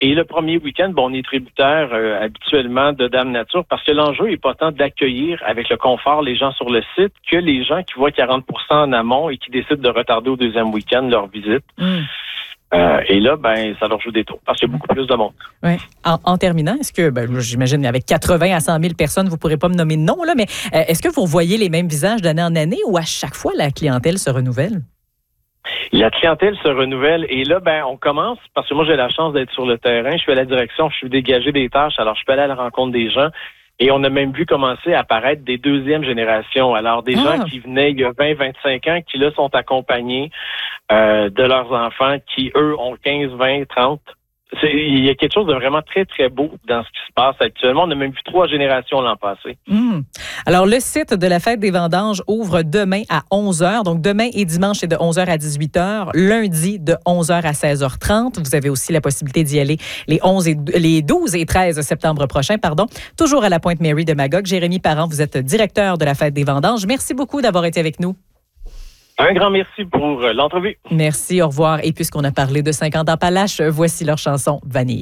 Et le premier week-end, on est tributaire habituellement de Dame Nature parce que l'enjeu n'est pas tant d'accueillir avec le confort les gens sur le site que les gens qui voient 40% en amont et qui décident de retarder au deuxième week-end leur visite. Et là, ça leur joue des tours parce qu'il y a beaucoup plus de monde. Ouais. En terminant, est-ce que, j'imagine, avec 80 à 100 000 personnes, vous ne pourrez pas me nommer de nom, là, mais est-ce que vous voyez les mêmes visages d'année en année ou à chaque fois la clientèle se renouvelle? La clientèle se renouvelle et là, on commence, parce que moi, j'ai la chance d'être sur le terrain. Je suis à la direction, je suis dégagé des tâches, alors je peux aller à la rencontre des gens. Et on a même vu commencer à apparaître des deuxièmes générations. Alors, des gens qui venaient il y a 20, 25 ans, qui là sont accompagnés de leurs enfants, qui, eux, ont 15, 20, 30. Il y a quelque chose de vraiment très, très beau dans ce qui se passe actuellement. On a même vu 3 générations l'an passé. Alors, le site de la Fête des Vendanges ouvre demain à 11h. Donc, demain et dimanche, c'est de 11h à 18h. Lundi, de 11h à 16h30. Vous avez aussi la possibilité d'y aller les 12 et 13 septembre prochains. Toujours à la Pointe-Mary de Magog. Jérémy Parent, vous êtes directeur de la Fête des Vendanges. Merci beaucoup d'avoir été avec nous. Un grand merci pour l'entrevue. Merci, au revoir. Et puisqu'on a parlé de 50 ans Palache, voici leur chanson « Vanille ».